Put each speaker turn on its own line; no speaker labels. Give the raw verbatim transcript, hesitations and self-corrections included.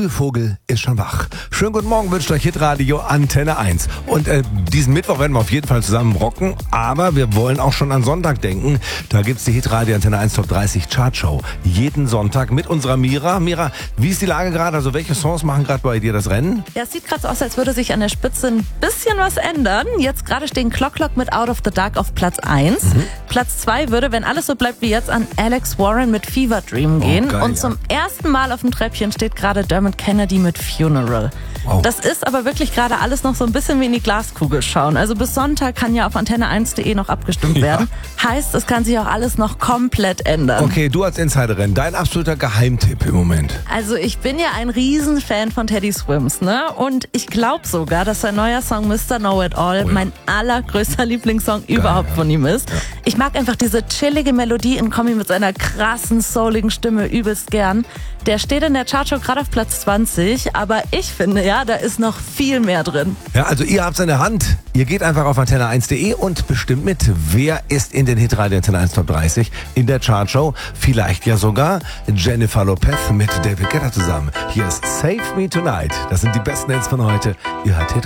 Schulvogel ist schon wach. Schönen guten Morgen wünscht euch Hitradio Antenne eins. Und äh, diesen Mittwoch werden wir auf jeden Fall zusammen rocken, aber wir wollen auch schon an Sonntag denken. Da gibt's die Hitradio Antenne eins Top dreißig Chartshow. Jeden Sonntag mit unserer Mira. Mira, wie ist die Lage gerade? Also welche Songs machen gerade bei dir das Rennen?
Ja, es sieht gerade so aus, als würde sich an der Spitze ein bisschen was ändern. Jetzt gerade stehen Clock Clock mit Out of the Dark auf Platz eins. Mhm. Platz zwei würde, wenn alles so bleibt wie jetzt, an Alex Warren mit Fever Dream gehen.
Oh, geil,
Und
ja.
zum ersten Mal auf dem Treppchen steht gerade Dermot Kennedy mit Funeral.
Wow.
Das ist aber wirklich gerade alles noch so ein bisschen wie in die Glaskugel schauen. Also bis Sonntag kann ja auf antenne eins punkt de noch abgestimmt
Ja.
werden. Heißt, es kann sich auch alles noch komplett ändern.
Okay, du als Insiderin, dein absoluter Geheimtipp im Moment.
Also ich bin ja ein Riesenfan von Teddy Swims, ne? Und ich glaube sogar, dass sein neuer Song Mister Know It All
Oh ja.
mein allergrößter Lieblingssong überhaupt
ja.
von ihm ist.
Ja.
Ich mag einfach diese chillige Melodie in Kombi mit seiner krassen, souligen Stimme übelst gern. Der steht in der Chartshow gerade auf Platz zwanzig, aber ich finde ja, da ist noch viel mehr drin.
Ja, also ihr habt's in der Hand. Ihr geht einfach auf antenne eins punkt de und bestimmt mit, wer ist in den Hitradio Antenne eins Top dreißig in der Chartshow. Vielleicht ja sogar Jennifer Lopez mit David Guetta zusammen. Hier ist Save Me Tonight. Das sind die besten Hits von heute. Ihr hört Hitradio.